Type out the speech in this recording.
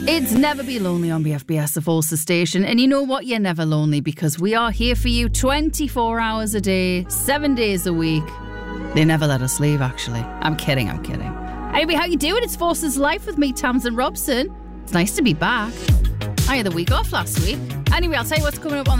It's Never Be Lonely on BFBS, the Forces station. And you know what? You're never lonely because we are here for you 24 hours a day, 7 days a week. They never let us leave, actually. I'm kidding. Anyway, how you doing? It's Forces Life with me, Tamsin Robson. It's nice to be back. I had the week off last week. Anyway, I'll tell you what's coming up on